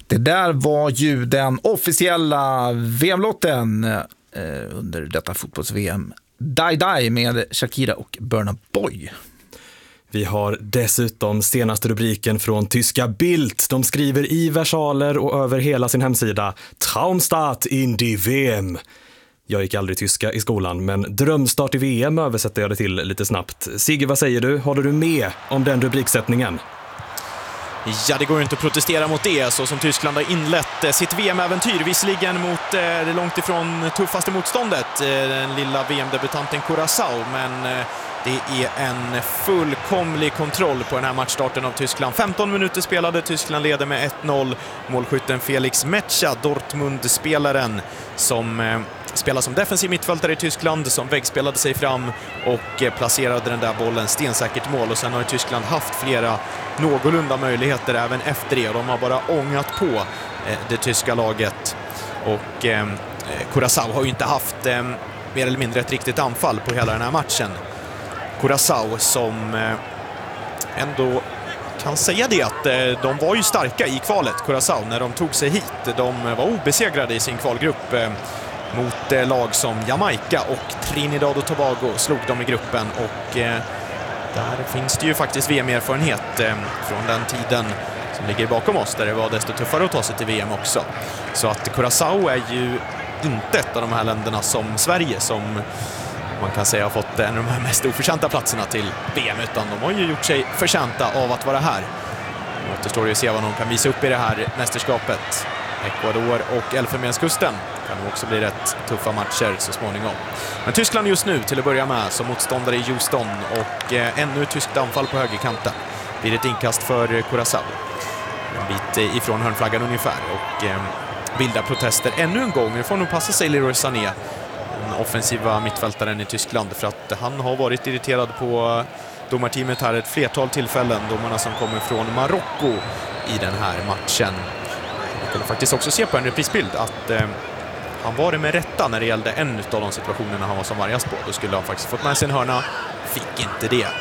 Det där var ju den officiella VM-lotten under detta fotbolls-VM. Die Die med Shakira och Burna Boy. Vi har dessutom senaste rubriken från tyska Bild. De skriver i versaler och över hela sin hemsida: Traumstart in die VM. Jag gick aldrig tyska i skolan, men drömstart i VM översätter jag det till lite snabbt. Sigge, vad säger du? Håller du med om den rubriksättningen? Ja, det går ju inte att protestera mot det, så som Tyskland har inlett sitt VM-äventyr, visserligen mot det långt ifrån tuffaste motståndet, den lilla VM-debutanten Curaçao, men det är en fullkomlig kontroll på den här matchstarten av Tyskland. 15 minuter spelade, Tyskland leder med 1-0. Målskytten Felix Metscha, Dortmund-spelaren som spelar som defensiv mittfältare i Tyskland, som väggspelade sig fram och placerade den där bollen stensäkert mål. Och sen har Tyskland haft flera någorlunda möjligheter även efter det. De har bara ångat på det tyska laget. Och Curaçao har ju inte haft mer eller mindre ett riktigt anfall på hela den här matchen. Curaçao som ändå kan säga det att de var ju starka i kvalet, Curaçao, när de tog sig hit. De var obesegrade i sin kvalgrupp mot lag som Jamaica och Trinidad och Tobago slog dem i gruppen, och där finns det ju faktiskt VM-erfarenhet från den tiden som ligger bakom oss, där det var desto tuffare att ta sig till VM också. Så att Curaçao är ju inte ett av de här länderna som Sverige, som man kan säga har fått en av de här mest oförtjänta platserna till VM, utan de har ju gjort sig förtjänta av att vara här. Det återstår ju att se vad de kan visa upp i det här mästerskapet. Ecuador och Elfenbenskusten kan nog också bli rätt tuffa matcher så småningom. Men Tyskland just nu till att börja med som motståndare i Houston, och ännu ett tyskt anfall på högerkanten. Blir ett inkast för Curaçao. En bit ifrån hörnflaggan ungefär, och vilda protester ännu en gång. Nu får nog passa sig Leroy Sané, den offensiva mittfältaren i Tyskland, för att han har varit irriterad på domarteamet här ett flertal tillfällen. Domarna som kommer från Marocko i den här matchen. Man kunde faktiskt också se på en reprisbild att han var det med rätta när det gällde en av de situationerna han var som vargast på. Då skulle han faktiskt fått med sin hörna, fick inte det.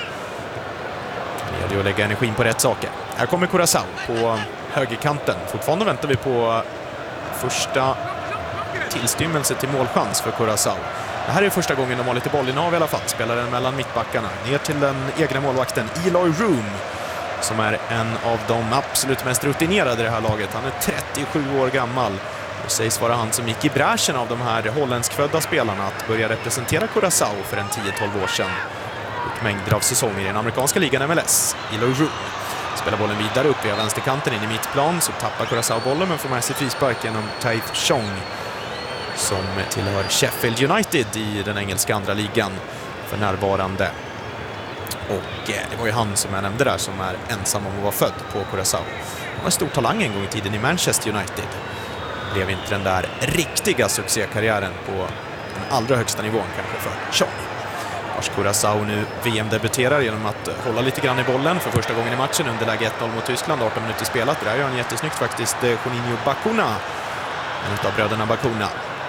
Det gäller ju att lägga energin på rätt saker. Här kommer Curaçao på högerkanten. Fortfarande väntar vi på första tillstymmelse till målchans för Curaçao. Det här är första gången de har lite bollinnehav i alla fall. Spelar den mellan mittbackarna ner till den egna målvakten Eloy Room, som är en av de absolut mest rutinerade i det här laget. Han är 37 år gammal. Det sägs vara han som gick i bräschen av de här holländskfödda spelarna att börja representera Curaçao för en 10-12 år sedan. Och mängder av säsonger i den amerikanska ligan MLS. Eloy Room spelar bollen vidare upp via vänsterkanten in i mittplan, så tappar Curaçao bollen men får med sig frispark genom Taith Chong, som tillhör Sheffield United i den engelska andra ligan för närvarande. Och det var ju han som jag nämnde där som är ensam om att vara född på Curaçao. Han var en stor talang en gång i tiden i Manchester United. Blev inte den där riktiga succékarriären på den allra högsta nivån kanske för Chong. Vars Curaçao nu VM-debuterar genom att hålla lite grann i bollen för första gången i matchen under läge 1-0 mot Tyskland. 18 minuter spelat. Det där gör han jättesnyggt faktiskt. Juninho Bacuna, en av bröderna Bacuna.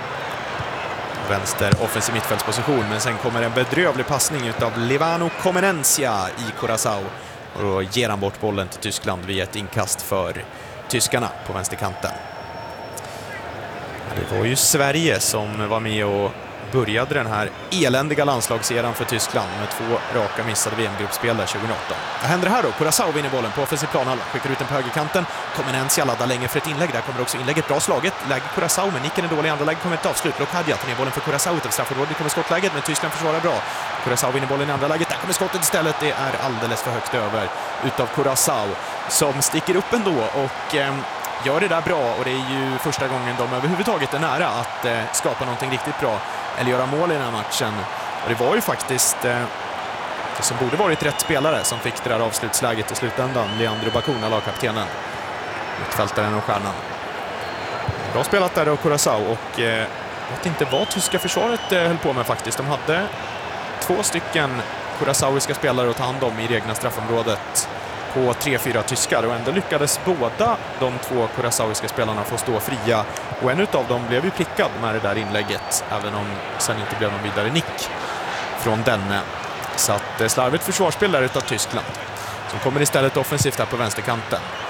Vänster offensiv mittfältsposition, men sen kommer en bedrövlig passning utav Levano Comenencia i Curaçao, och då ger han bort bollen till Tyskland via ett inkast för tyskarna på vänsterkanten. Det var ju Sverige som var med och började den här eländiga landslagseran för Tyskland med 2 raka missade VM-gruppspel där 2018. Vad händer här då? Curaçao vinner bollen på offensiv planhalva, skickar ut den på högerkanten. Comenencia laddar länge för ett inlägg. Där kommer också inlägget, bra slaget. Läge Curaçao, men nicken är dålig. I andra läge kommer ett avslut. Lokadja tar ner bollen för Curaçao utanför straffområdet. Det kommer skottläget, men Tyskland försvarar bra. Curaçao vinner bollen i andra läget. Där kommer skottet istället. Det är alldeles för högt över utav Curaçao, som sticker upp ändå och gör det där bra, och det är ju första gången de överhuvudtaget är nära att skapa någonting riktigt bra eller göra mål i den här matchen. Och det var ju faktiskt det som borde varit rätt spelare som fick det där avslutsläget i slutändan. Leandro Bacuna, lagkaptenen, mittfältaren och stjärnan. Bra spelat där av Curaçao, och jag vet inte vad tyska försvaret höll på med faktiskt. De hade 2 stycken curaçaoiska spelare att ta hand om i det egna straffområdet på 3-4 tyskar, och ändå lyckades båda de 2 curaçaoiska spelarna få stå fria, och en av dem blev ju prickad med det där inlägget, även om sen inte blev någon vidare nick från denne. Så att slarvigt försvarsspel där utav Tyskland, som kommer istället offensivt där på vänsterkanten.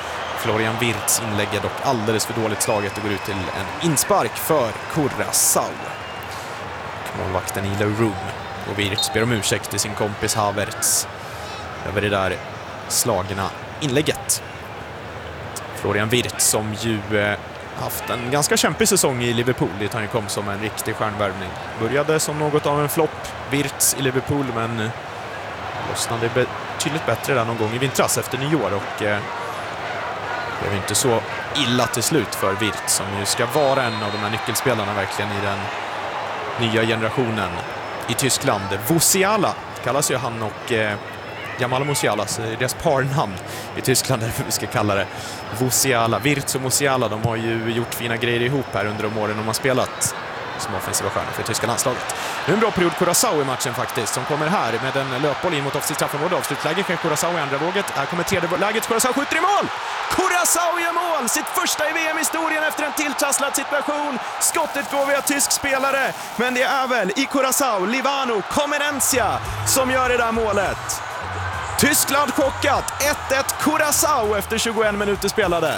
Florian Wirtz inlägger dock alldeles för dåligt slaget och går ut till en inspark för Curaçao. Målvakten i Leroux och Wirtz ber om ursäkt till sin kompis Havertz över det där slagna inlägget. Florian Wirtz som ju haft en ganska kämpig säsong i Liverpool dit han kom som en riktig stjärnvärvning. Började som något av en flopp, Wirtz i Liverpool, men lossnade betydligt bättre där någon gång i vintras efter nyår och blev inte så illa till slut för Wirtz som ju ska vara en av de här nyckelspelarna verkligen i den nya generationen i Tyskland. Musiala kallas ju han och Jamal Musiala, så är deras parnamn i Tyskland därför vi ska kalla det Musiala. Wirtz och Musiala, de har ju gjort fina grejer ihop här under de åren de har spelat som offensiva stjärnor för tyska landslaget. Nu en bra period Curaçao i matchen faktiskt, som kommer här med en löpboll in mot offensivt straffområde. Avslutläge för Curaçao i andra våget. Här kommer tredje läget, Curaçao skjuter i mål! Curaçao gör mål! Sitt första i VM-historien efter en tilltrasslad situation. Skottet går via tysk spelare, men det är väl i Curaçao, Livano Comenencia som gör det där målet. Tyskland chockat, 1-1 Curaçao efter 21 minuter spelade.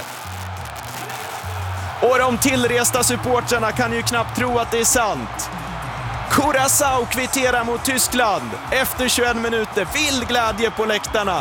Och de tillresta supportrarna kan ju knappt tro att det är sant. Curaçao kvitterar mot Tyskland efter 21 minuter. Vild glädje på läktarna.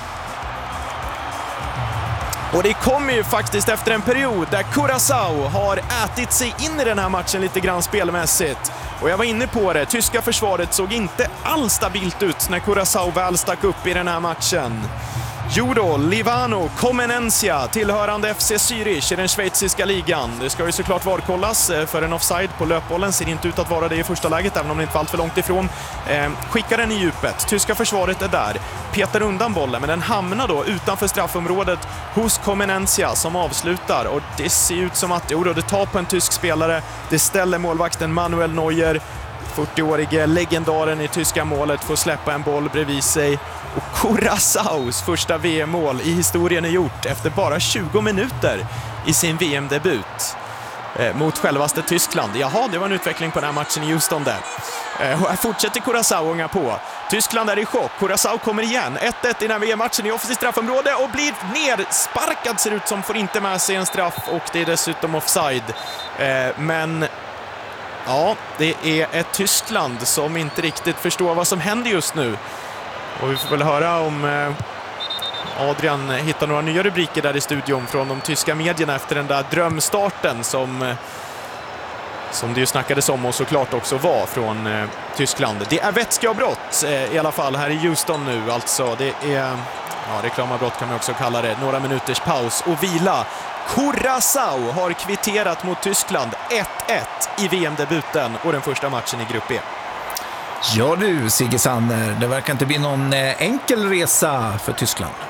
Och det kommer ju faktiskt efter en period där Curaçao har ätit sig in i den här matchen lite grann spelmässigt. Och jag var inne på det, tyska försvaret såg inte alls stabilt ut när Curaçao väl stack upp i den här matchen. Jo då, Livano Comenencia, tillhörande FC Zürich i den schweiziska ligan. Det ska ju såklart varkollas för en offside på löpbollen. Ser inte ut att vara det i första läget, även om det inte var allt för långt ifrån. Skickar den i djupet. Tyska försvaret är där. Petar undan bollen, men den hamnar då utanför straffområdet hos Comenencia som avslutar. Och det ser ut som att det tar på en tysk spelare. Det ställer målvakten Manuel Neuer, 40-årige legendaren i tyska målet, får släppa en boll bredvid sig. Och Curaçaos första VM-mål i historien är gjort efter bara 20 minuter i sin VM-debut mot självaste Tyskland. Jaha, det var en utveckling på den här matchen i Houston där. Och här fortsätter Curaçao ånga på. Tyskland är i chock. Curaçao kommer igen. 1-1 i den här VM-matchen i offensivt straffområde och blir nersparkad, ser ut som, får inte med sig en straff och det är dessutom offside. Men ja, det är ett Tyskland som inte riktigt förstår vad som händer just nu. Och vi får väl höra om Adrian hittar några nya rubriker där i studion från de tyska medierna efter den där drömstarten som det ju snackades om och såklart också var från Tyskland. Det är vätskeavbrott i alla fall här i Houston nu. Alltså det är reklamavbrott kan man också kalla det. Några minuters paus och vila. Curaçao har kvitterat mot Tyskland 1-1 i VM-debuten och den första matchen i Grupp E. Ja du, Sigge Sander, det verkar inte bli någon enkel resa för Tyskland.